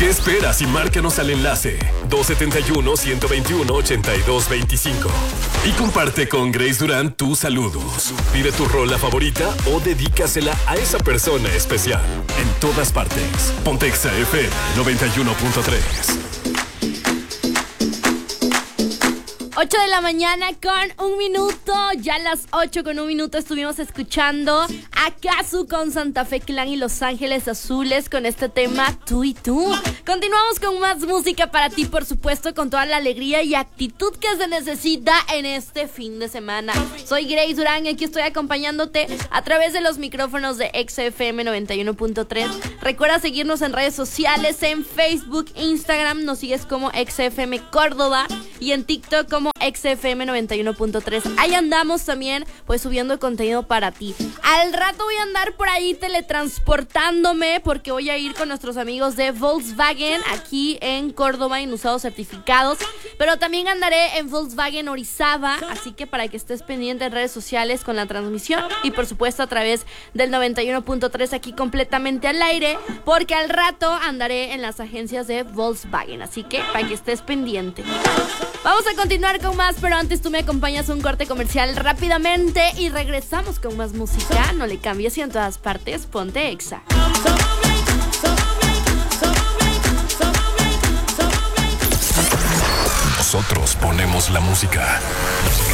¿Qué esperas y márcanos al enlace 271-121-8225? Y comparte con Grace Durán tus saludos. Pide tu rola favorita o dedícasela a esa persona especial. En todas partes. Ponte Exa FM 91.3. 8 de la mañana con 1 minuto. Ya a las 8 con 1 minuto estuvimos escuchando a Kazu con Santa Fe Clan y Los Ángeles Azules con este tema Tú y Tú. Continuamos con más música para ti, por supuesto, con toda la alegría y actitud que se necesita en este fin de semana. Soy Grace Durán y aquí estoy acompañándote a través de los micrófonos de XFM 91.3. Recuerda seguirnos en redes sociales, en Facebook, Instagram, nos sigues como XFM Córdoba y en TikTok como XFM 91.3. Ahí andamos también, pues subiendo contenido para ti. Al rato voy a andar por ahí teletransportándome porque voy a ir con nuestros amigos de Volkswagen aquí en Córdoba en usados certificados. Pero también andaré en Volkswagen Orizaba, así que para que estés pendiente en redes sociales con la transmisión y por supuesto a través del 91.3 aquí completamente al aire, porque al rato andaré en las agencias de Volkswagen, así que para que estés pendiente. Vamos a continuar con más, pero antes tú me acompañas a un corte comercial rápidamente y regresamos con más música. No le cambies y en todas partes ponte Exa. Nosotros ponemos la música.